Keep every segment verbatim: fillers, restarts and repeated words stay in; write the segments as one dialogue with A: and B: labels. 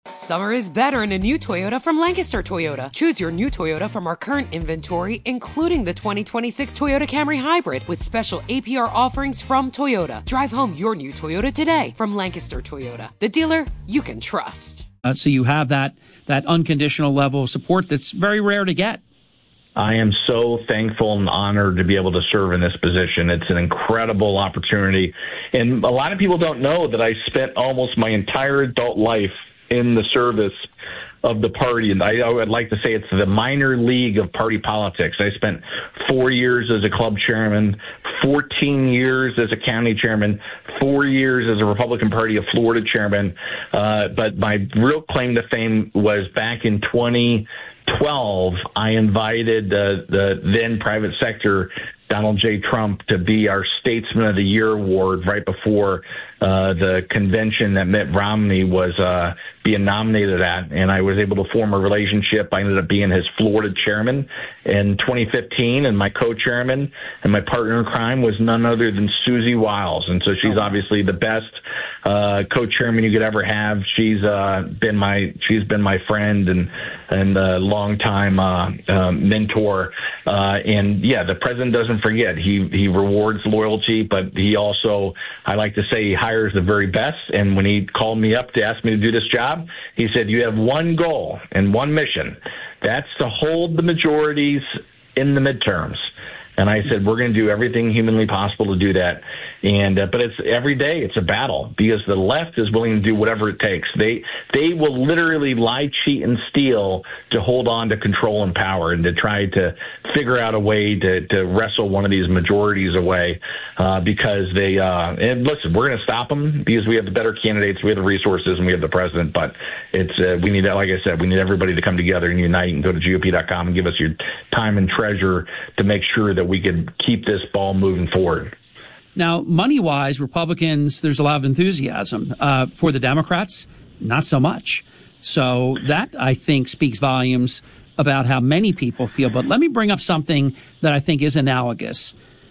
A: Summer is better in a new Toyota from Lancaster Toyota. Choose your new Toyota from our current inventory, including the twenty twenty-six Toyota Camry Hybrid with special A P R offerings from Toyota. Drive home your new Toyota today from Lancaster Toyota, the dealer you can trust.
B: Uh, so you have that that unconditional level of support that's very rare to get.
C: I am so thankful and honored to be able to serve in this position. It's an incredible opportunity. And a lot of people don't know that I spent almost my entire adult life in the service of the party. And I, I would like to say it's the minor league of party politics. I spent four years as a club chairman, fourteen years as a county chairman, four years as a Republican Party of Florida chairman. Uh, but my real claim to fame was back in twenty twelve, I invited uh, the then private sector Donald J. Trump to be our Statesman of the Year award right before uh, the convention that Mitt Romney was uh, being nominated at. And I was able to form a relationship. I ended up being his Florida chairman in twenty fifteen, and my co-chairman and my partner in crime was none other than Susie Wiles. And so she's obviously the best uh, co-chairman you could ever have. She's uh, been my she's been my friend and and a longtime uh, uh, mentor. Uh, and yeah, the president doesn't forget. He he rewards loyalty, but he also, I like to say, he hires the very best. And when he called me up to ask me to do this job, he said, "You have one goal and one mission. That's to hold the majorities in the midterms." And I said, we're going to do everything humanly possible to do that. And uh, but it's every day it's a battle because the left is willing to do whatever it takes. They they will literally lie, cheat, and steal to hold on to control and power and to try to figure out a way to, to wrestle one of these majorities away uh, because they uh, and listen, we're going to stop them because we have the better candidates, we have the resources, and we have the president. But it's uh, we need, like I said, we need everybody to come together and unite and go to G O P dot com and give us your time and treasure to make sure that we could keep this ball moving forward.
B: Now, money-wise, Republicans, there's a lot of enthusiasm. Uh, for the Democrats, not so much. So that, I think, speaks volumes about how many people feel. But let me bring up something that I think is analogous.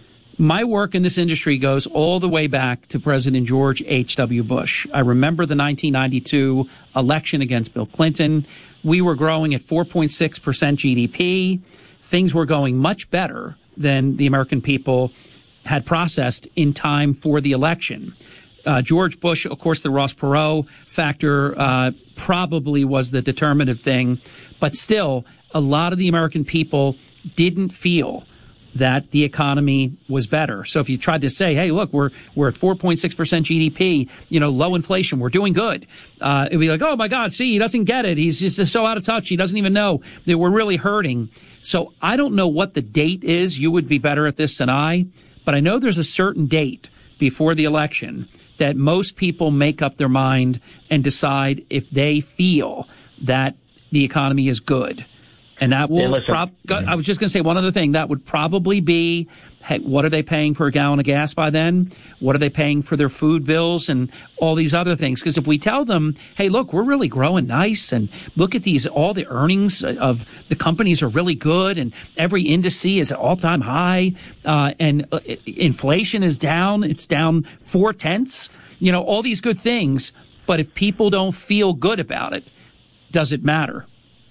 B: My work in this industry goes all the way back to President George H W. Bush. I remember the nineteen ninety-two election against Bill Clinton. We were growing at four point six percent G D P. Things were going much better than the American people had processed in time for the election. Uh, George Bush, of course, the Ross Perot factor uh, probably was the determinative thing, but still, a lot of the American people didn't feel that the economy was better. So if you tried to say, hey, look, we're we're at four point six percent G D P, you know, low inflation, we're doing good, uh, it'd be like, oh, my God, see, he doesn't get it. He's just so out of touch. He doesn't even know that we're really hurting. So I don't know what the date is. You would be better at this than I. But I know there's a certain date before the election that most people make up their mind and decide if they feel that the economy is good. And that will,
C: yeah,
B: prob- I was just going to say one other thing. That would probably be, hey, what are they paying for a gallon of gas by then? What are they paying for their food bills and all these other things? Because if we tell them, hey, look, we're really growing nice and look at these, all the earnings of the companies are really good and every indice is at all-time high, uh, and uh, inflation is down. It's down four tenths, you know, all these good things. But if people don't feel good about it, does it matter?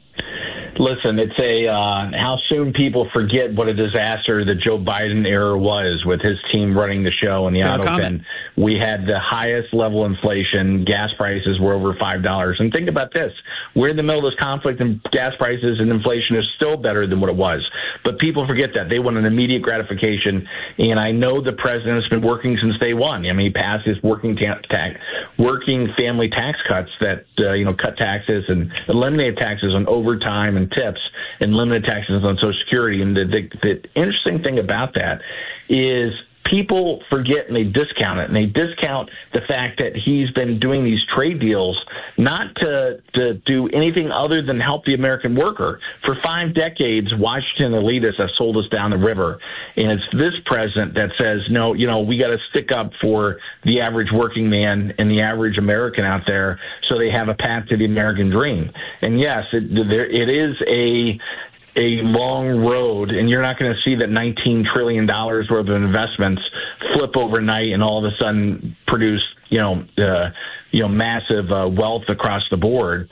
C: Listen, it's a uh, how soon people forget what a disaster the Joe Biden era was with his team running the show in the auto pen. We had the highest level of inflation. Gas prices were over five dollars. And think about this. We're in the middle of this conflict, and gas prices and inflation is still better than what it was. But people forget that. They want an immediate gratification. And I know the president has been working since day one. I mean, he passed his working ta- tax, working family tax cuts that, uh, you know, cut taxes and eliminated taxes on overtime and tips and limited taxes on Social Security. And the, the, the interesting thing about that is people forget and they discount it. And they discount the fact that he's been doing these trade deals not to, to do anything other than help the American worker. For five decades, Washington elitists have sold us down the river. And it's this president that says, no, you know, we got to stick up for the average working man and the average American out there so they have a path to the American dream. And yes, it, there, it is a a long road, and you're not going to see that nineteen trillion dollars worth of investments flip overnight and all of a sudden produce, you know, uh, you know, massive uh, wealth across the board.